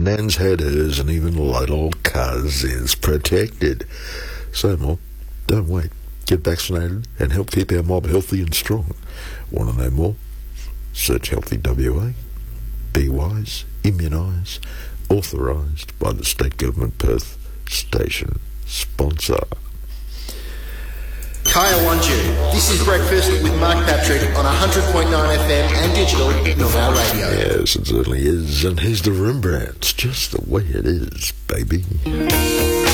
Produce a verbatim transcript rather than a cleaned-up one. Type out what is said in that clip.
Nan's had hers, and even little cuz is protected. So more, don't wait. Get vaccinated and help keep our mob healthy and strong. Want to know more? Search Healthy W A. Be wise, immunise, authorised by the State Government Perth Station Sponsor. Kaya Wanju. This is Breakfast with Mark Patrick on one hundred point nine F M and digital Novell Radio. Yes, it certainly is. And here's the Rembrandts, just the way it is, baby.